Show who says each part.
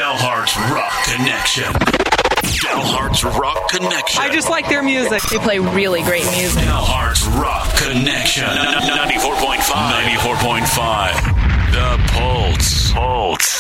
Speaker 1: Dalhart's Rock Connection. Dalhart's Rock Connection.
Speaker 2: I just like their music.
Speaker 3: They play really great music.
Speaker 1: Dalhart's Rock Connection. 94.5. 94.5. The Pulse.